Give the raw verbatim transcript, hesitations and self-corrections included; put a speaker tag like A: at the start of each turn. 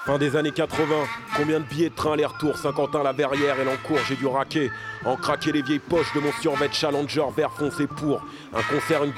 A: Fin des années quatre-vingts, combien de billets de train aller-retour, Saint-Quentin, la Verrière et l'Encourt, j'ai dû raquer. En craquer les vieilles poches de mon survêt Challenger vert foncé pour un concert, une